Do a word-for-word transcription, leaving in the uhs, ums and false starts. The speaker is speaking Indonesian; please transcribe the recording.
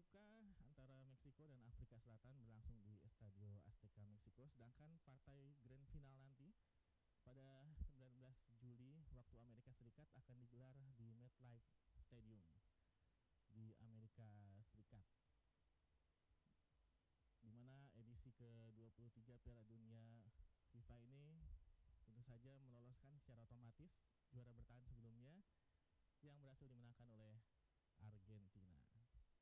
pembuka antara Meksiko dan Afrika Selatan berlangsung di Estadio Azteca Meksiko, sedangkan partai grand final nanti pada sembilan belas Juli waktu Amerika Serikat akan digelar di MetLife Stadium di Amerika Serikat, di mana edisi ke dua puluh tiga Piala Dunia FIFA ini tentu saja meloloskan secara otomatis juara bertahan sebelumnya yang berhasil dimenangkan oleh Argentina.